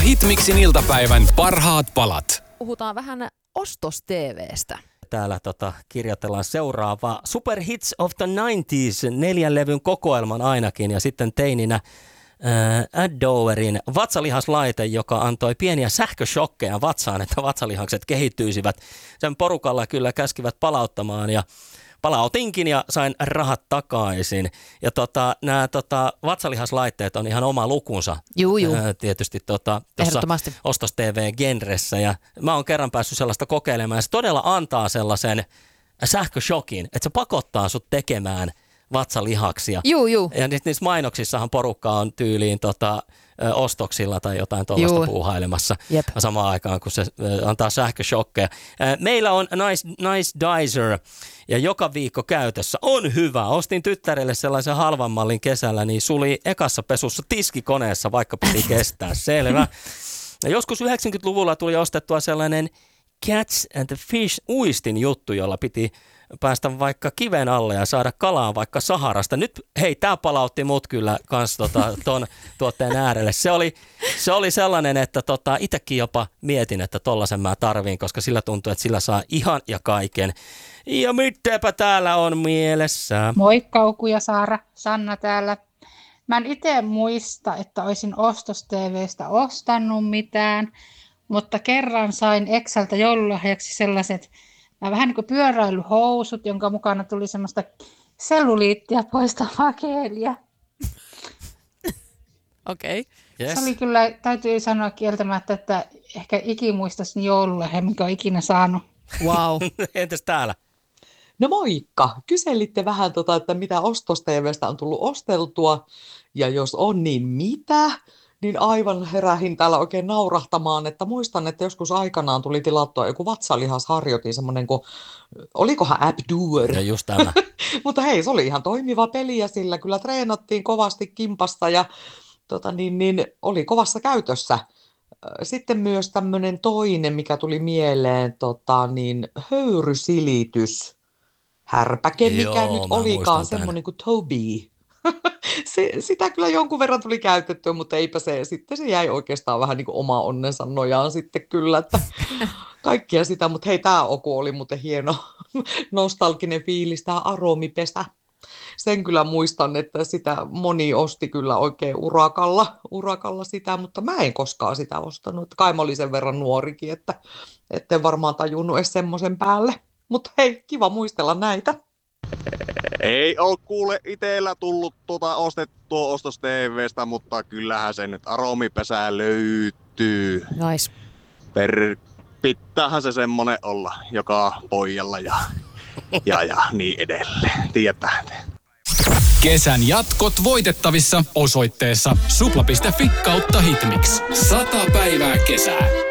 Hitmixin iltapäivän parhaat palat. Puhutaan vähän ostos-TV:stä. Täällä kirjoitellaan seuraava Super Hits of the 90s, 4 levyn kokoelman ainakin, ja sitten teininä Adowerin vatsalihaslaite, joka antoi pieniä sähköshokkeja vatsaan, että vatsalihakset kehittyisivät. Sen porukalla kyllä käskivät palauttamaan ja palautinkin ja sain rahat takaisin. Ja nämä vatsalihaslaitteet on ihan oma lukunsa. Juu. Tietysti tuossa ostos-TV-genressä. Ja mä oon kerran päässyt sellaista kokeilemaan. Ja se todella antaa sellaisen sähköshokin, että se pakottaa sut tekemään vatsalihaksia. Juu. Ja niissä mainoksissahan porukka on tyyliin ostoksilla tai jotain tuollaista puuhailemassa. Jep. Samaan aikaan, kun se antaa sähköshokkeja. Meillä on Nice Dizer ja joka viikko käytössä. On hyvä. Ostin tyttärelle sellaisen halvan mallin kesällä, niin suli ekassa pesussa tiskikoneessa, vaikka piti kestää. Selvä. Ja joskus 90-luvulla tuli ostettua sellainen Cats and the Fish -uistin juttu, jolla piti päästä vaikka kiven alle ja saada kalaa vaikka Saharasta. Nyt hei, tää palautti mut kyllä kans ton tuotteen äärelle. Se oli sellainen, että itsekin jopa mietin, että tollasen mä tarviin, koska sillä tuntuu, että sillä saa ihan ja kaiken. Ja mitäpä täällä on mielessä? Moi Kauku ja Saara, Sanna täällä. Mä en itse muista, että olisin ostos-TV:stä ostanut mitään, mutta kerran sain Exältä joululahjaksi sellaiset vähän niin kuin pyöräilyhousut, jonka mukana tuli semmoista selluliittiä poistavaa geeliä. Okei. Yes. Se oli kyllä, täytyy sanoa kieltämättä, että ehkä ikimuistaisin joululahja, minkä olen ikinä saanut. Wow. Entäs täällä? No moikka! Kyselitte vähän että mitä ostos-TV:stä on tullut osteltua, ja jos on, niin mitä? Niin aivan herähin täällä oikein naurahtamaan, että muistan, että joskus aikanaan tuli tilattua joku vatsalihasharjoitin, semmoinen kuin, olikohan Abdoer? Ja just tämä. Mutta hei, se oli ihan toimiva peli ja sillä kyllä treenattiin kovasti kimpasta ja oli kovassa käytössä. Sitten myös tämmöinen toinen, mikä tuli mieleen, höyrysilitys. Härpäke, mikä nyt olikaan, semmoinen kuin Toby. Sitä kyllä jonkun verran tuli käytettyä, mutta eipä se jäi oikeastaan vähän niin kuin oma onnensa nojaan sitten kyllä, että kaikkia sitä, mutta hei, tämä Oku oli muuten hieno nostalginen fiilis, tämä aromipesä. Sen kyllä muistan, että sitä moni osti kyllä oikein urakalla sitä, mutta mä en koskaan sitä ostanut. Kai mä olin sen verran nuorikin, että etten varmaan tajunnut edes semmoisen päälle. Mutta hei, kiva muistella näitä. Ei ole kuule itsellä tullut ostettua ostos-TV:stä, mutta kyllähän se nyt aromipesä löytyy. Nice. Pitäähän se semmonen olla joka pojalla ja niin edelleen. Tiedetään. Kesän jatkot voitettavissa osoitteessa supla.fi/hitmix. 100 päivää kesää.